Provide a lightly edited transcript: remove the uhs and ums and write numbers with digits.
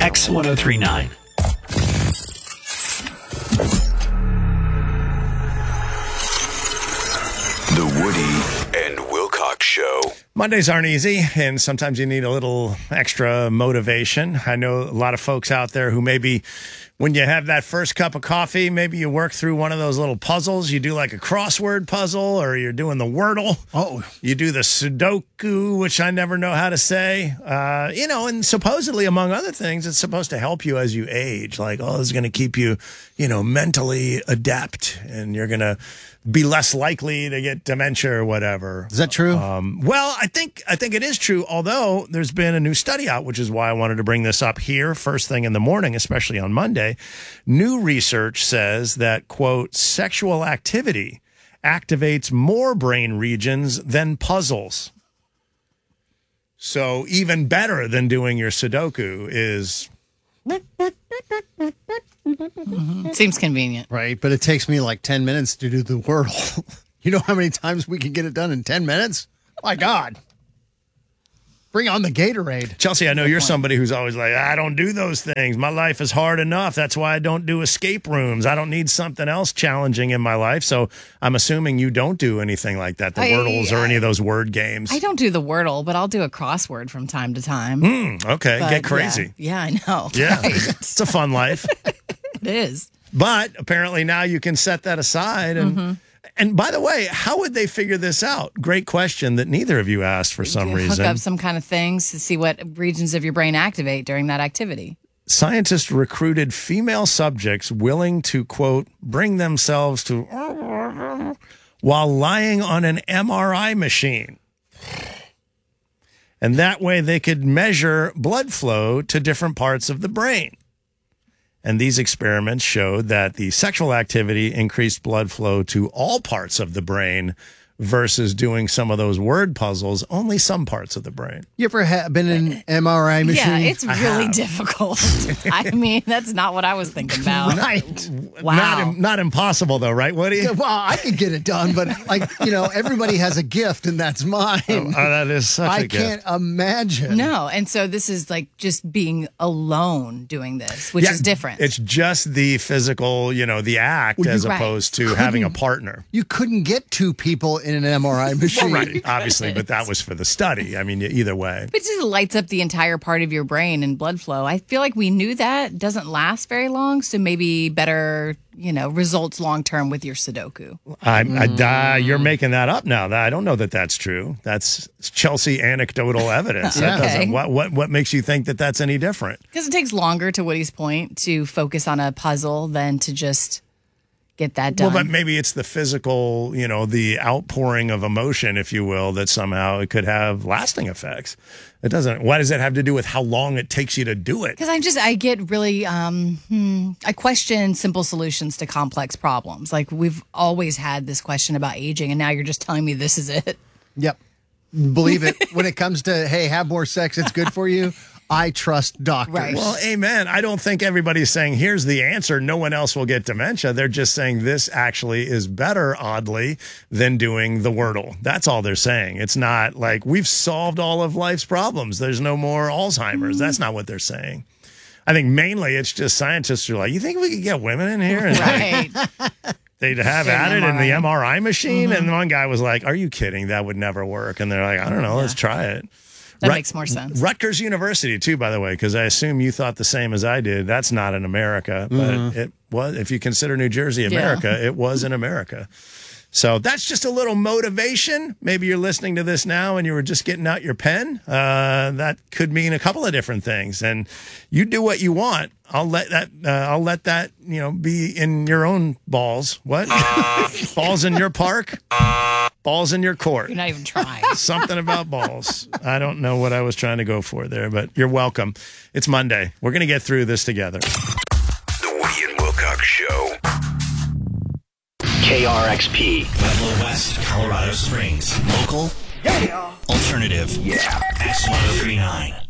X1039. The Woody and Wilcox Show. Mondays aren't easy, and sometimes you need a little extra motivation. I know a lot of folks out there who maybe when you have that first cup of coffee, maybe you work through one of those little puzzles. You do like a crossword puzzle, or you're doing the Wordle. Oh. You do the Sudoku, which I never know how to say. And supposedly, among other things, it's supposed to help you as you age. Like, this is going to keep you, mentally adept, and you're going to be less likely to get dementia or whatever. Is that true? Well, I think it is true, although there's been a new study out, which is why I wanted to bring this up here first thing in the morning, especially on Monday. New research says that, quote, sexual activity activates more brain regions than puzzles. So even better than doing your Sudoku is... Seems convenient. Right, but it takes me like 10 minutes to do the Wordle. You know how many times we can get it done in 10 minutes? My God. Bring on the Gatorade. Chelsea, I know you're somebody who's always like, I don't do those things. My life is hard enough. That's why I don't do escape rooms. I don't need something else challenging in my life. So I'm assuming you don't do anything like that, the Wordles or any of those word games. I don't do the Wordle, but I'll do a crossword from time to time. Okay, But get crazy. Yeah, I know. Yeah, Right. it's a fun life. It is. But apparently now you can set that aside. And by the way, how would they figure this out? Great question that neither of you asked for some reason. Hook up some kind of things to see what regions of your brain activate during that activity. Scientists recruited female subjects willing to, quote, bring themselves to while lying on an MRI machine. And that way they could measure blood flow to different parts of the brain. And these experiments showed that the sexual activity increased blood flow to all parts of the brain versus doing some of those word puzzles, only some parts of the brain. You ever been in an MRI machine? Yeah, it's really difficult. I mean, that's not what I was thinking about. Right. Wow. Not impossible, though, right, Woody? Well, I could get it done, but everybody has a gift, and that's mine. That is such a gift. I can't imagine. No, and so this is like just being alone doing this, which is different. It's just the physical, the act, as opposed to having a partner. You couldn't get two people in an MRI machine. Well, right, obviously, but that was for the study. I mean, either way. But it just lights up the entire part of your brain and blood flow. I feel like we knew that doesn't last very long, so maybe better, results long term with your Sudoku. You're making that up now. I don't know that that's true. That's Chelsea anecdotal evidence. That doesn't. What makes you think that that's any different? Because it takes longer, to Woody's point, to focus on a puzzle than to just get that done. Well, but maybe it's the physical, the outpouring of emotion, if you will, that somehow it could have lasting effects. It doesn't. Why does that have to do with how long it takes you to do it? Because I get really, I question simple solutions to complex problems. Like we've always had this question about aging, and now you're just telling me this is it. Yep. Believe it. When it comes to, hey, have more sex, it's good for you. I trust doctors. Right. Well, amen. I don't think everybody's saying, here's the answer. No one else will get dementia. They're just saying this actually is better, oddly, than doing the Wordle. That's all they're saying. It's not like we've solved all of life's problems. There's no more Alzheimer's. That's not what they're saying. I think mainly it's just scientists are like, you think we could get women in here? And Right. they'd have at it in the MRI machine. And one guy was like, are you kidding? That would never work. And they're like, I don't know. Let's try it. That makes more sense. Rutgers University, too, by the way, because I assume you thought the same as I did. That's not in America, but it was. If you consider New Jersey America, it was in America. So that's just a little motivation. Maybe you're listening to this now and you were just getting out your pen. That could mean a couple of different things. And you do what you want. I'll let that be in your own balls. What? Balls in your park? Balls in your court. You're not even trying. Something about balls. I don't know what I was trying to go for there, but you're welcome. It's Monday. We're going to get through this together. The Woody and Wilcox Show. KRXP, Pueblo West, Colorado Springs. Local, alternative, X1039.